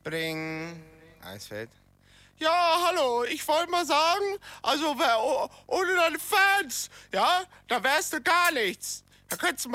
Bring. Eisfeld. Ja, hallo, ich wollte mal sagen, also ohne deine Fans, ja, da wärst du gar nichts. Da könntest du